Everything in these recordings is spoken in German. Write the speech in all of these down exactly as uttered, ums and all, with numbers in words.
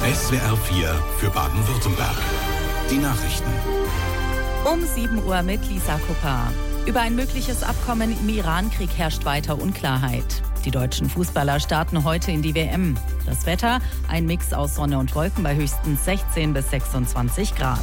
S W R vier für Baden-Württemberg. Die Nachrichten. Um sieben Uhr mit Lisa Kupper. Über ein mögliches Abkommen im Iran-Krieg herrscht weiter Unklarheit. Die deutschen Fußballer starten heute in die W M. Das Wetter, ein Mix aus Sonne und Wolken bei höchstens sechzehn bis sechsundzwanzig Grad.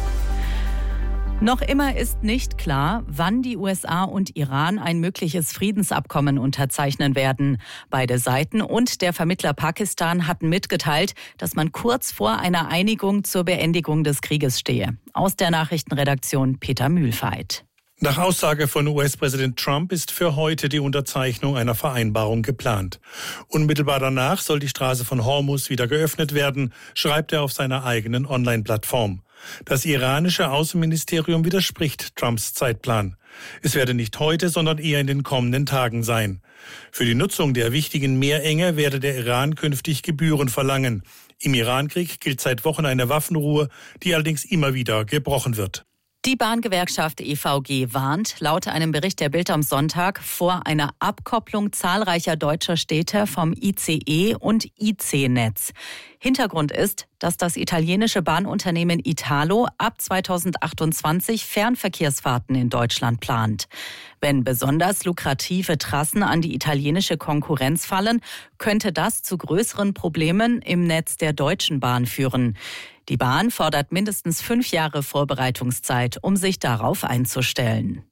Noch immer ist nicht klar, wann die U S A und Iran ein mögliches Friedensabkommen unterzeichnen werden. Beide Seiten und der Vermittler Pakistan hatten mitgeteilt, dass man kurz vor einer Einigung zur Beendigung des Krieges stehe. Aus der Nachrichtenredaktion Peter Mühlfeit. Nach Aussage von U S-Präsident Trump ist für heute die Unterzeichnung einer Vereinbarung geplant. Unmittelbar danach soll die Straße von Hormuz wieder geöffnet werden, schreibt er auf seiner eigenen Online-Plattform. Das iranische Außenministerium widerspricht Trumps Zeitplan. Es werde nicht heute, sondern eher in den kommenden Tagen sein. Für die Nutzung der wichtigen Meerenge werde der Iran künftig Gebühren verlangen. Im Irankrieg gilt seit Wochen eine Waffenruhe, die allerdings immer wieder gebrochen wird. Die Bahngewerkschaft E V G warnt laut einem Bericht der Bild am Sonntag vor einer Abkopplung zahlreicher deutscher Städte vom I C E- und I C-Netz. Hintergrund ist, dass das italienische Bahnunternehmen Italo ab zweitausendachtundzwanzig Fernverkehrsfahrten in Deutschland plant. Wenn besonders lukrative Trassen an die italienische Konkurrenz fallen, könnte das zu größeren Problemen im Netz der Deutschen Bahn führen. Die Bahn fordert mindestens fünf Jahre Vorbereitungszeit, um sich darauf einzustellen.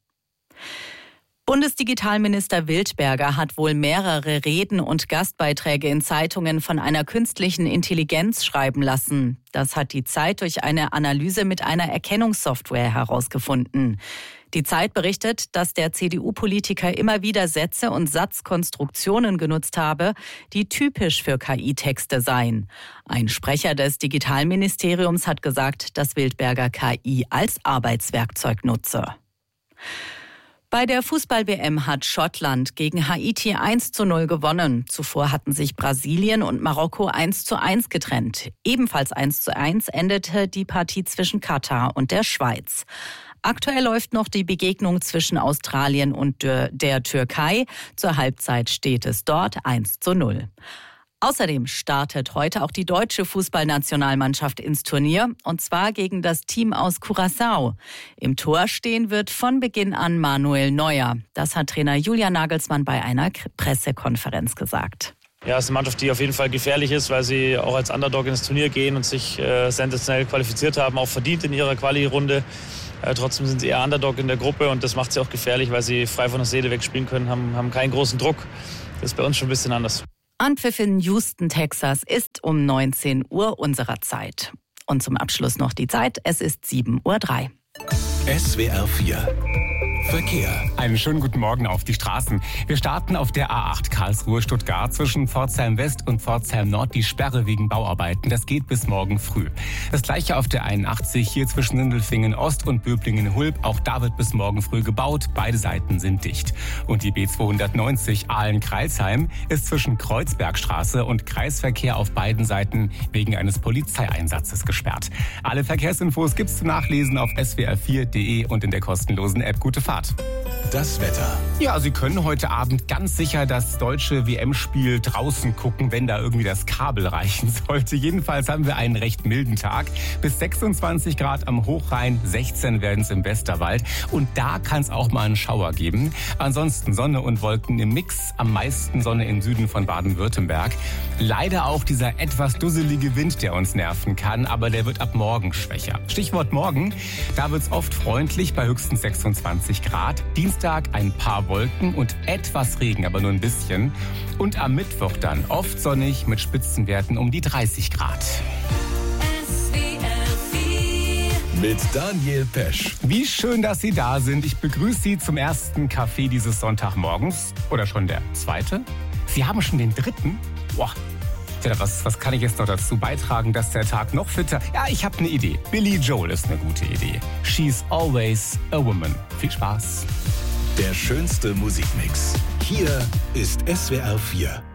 Bundesdigitalminister Wildberger hat wohl mehrere Reden und Gastbeiträge in Zeitungen von einer künstlichen Intelligenz schreiben lassen. Das hat die Zeit durch eine Analyse mit einer Erkennungssoftware herausgefunden. Die Zeit berichtet, dass der C D U-Politiker immer wieder Sätze und Satzkonstruktionen genutzt habe, die typisch für K I-Texte seien. Ein Sprecher des Digitalministeriums hat gesagt, dass Wildberger K I als Arbeitswerkzeug nutze. Bei der Fußball-W M hat Schottland gegen Haiti eins zu null gewonnen. Zuvor hatten sich Brasilien und Marokko eins zu eins getrennt. Ebenfalls eins zu eins endete die Partie zwischen Katar und der Schweiz. Aktuell läuft noch die Begegnung zwischen Australien und der Türkei. Zur Halbzeit steht es dort eins zu null. Außerdem startet heute auch die deutsche Fußballnationalmannschaft ins Turnier, und zwar gegen das Team aus Curaçao. Im Tor stehen wird von Beginn an Manuel Neuer. Das hat Trainer Julian Nagelsmann bei einer Pressekonferenz gesagt. Ja, es ist eine Mannschaft, die auf jeden Fall gefährlich ist, weil sie auch als Underdog ins Turnier gehen und sich äh, sensationell qualifiziert haben, auch verdient in ihrer Quali-Runde. Äh, trotzdem sind sie eher Underdog in der Gruppe und das macht sie auch gefährlich, weil sie frei von der Seele wegspielen können, haben, haben keinen großen Druck. Das ist bei uns schon ein bisschen anders. Anpfiff in Houston, Texas ist um neunzehn Uhr unserer Zeit. Und zum Abschluss noch die Zeit, es ist sieben Uhr drei. S W R vier Verkehr. Einen schönen guten Morgen auf die Straßen. Wir starten auf der A acht Karlsruhe-Stuttgart zwischen Pforzheim West und Pforzheim Nord die Sperre wegen Bauarbeiten. Das geht bis morgen früh. Das gleiche auf der einundachtzig hier zwischen Sindelfingen Ost und Böblingen-Hulb. Auch da wird bis morgen früh gebaut. Beide Seiten sind dicht. Und die B zweihundertneunzig Aalen-Kreilsheim ist zwischen Kreuzbergstraße und Kreisverkehr auf beiden Seiten wegen eines Polizeieinsatzes gesperrt. Alle Verkehrsinfos gibt's zum Nachlesen auf s w r vier punkt d e und in der kostenlosen App Gute Fahrt. Das Wetter. Ja, Sie können heute Abend ganz sicher das deutsche W M-Spiel draußen gucken, wenn da irgendwie das Kabel reichen sollte. Jedenfalls haben wir einen recht milden Tag. Bis sechsundzwanzig Grad am Hochrhein, sechzehn werden es im Westerwald. Und da kann es auch mal einen Schauer geben. Ansonsten Sonne und Wolken im Mix. Am meisten Sonne im Süden von Baden-Württemberg. Leider auch dieser etwas dusselige Wind, der uns nerven kann, aber der wird ab morgen schwächer. Stichwort morgen, da wird es oft freundlich bei höchstens sechsundzwanzig Grad. Dienstag ein paar Wolken und etwas Regen, aber nur ein bisschen. Und am Mittwoch dann oft sonnig mit Spitzenwerten um die dreißig Grad. Mit Daniel Pesch. Wie schön, dass Sie da sind. Ich begrüße Sie zum ersten Café dieses Sonntagmorgens. Oder schon der zweite? Sie haben schon den dritten? Boah. Ja, was, was kann ich jetzt noch dazu beitragen, dass der Tag noch fitter... Ja, ich habe eine Idee. Billy Joel ist eine gute Idee. She's always a woman. Viel Spaß. Der schönste Musikmix. Hier ist S W R vier.